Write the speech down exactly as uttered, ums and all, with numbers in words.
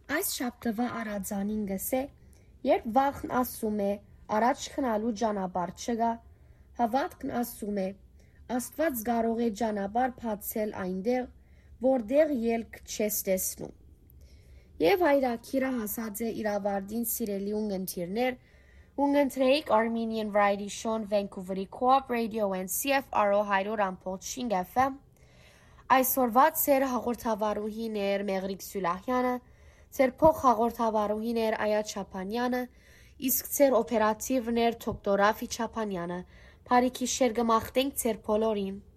Այս շաբթվա արածանին գսե, երբ վախն ասում է, առաջ քնալու ճանապարհ չկա, հավատքն ասում է, Աստված կարող է ճանապարհ բացել այնտեղ, որտեղ ելք չես տեսնում։ Եվ հայրաքիրը հասած է իր ավարտին սիրելի ունգընտիրներ, ունգընտրեիք Armenian Variety Show-ն Vancouver-ի Co-op Radio and C F R O one hundred point five F M, այսօրվա ծեր հաղորդավարուհին էր Մեղրիկ Սուլահյանը, ծեր փոխ հաղորդավարուհին էր Այա Չապանյանը, իսկ ծեր օպերատիվն էր դոկտոր Ռաֆի Չապանյանը, բարիքի շեր գմախտենք ծեր բոլորին։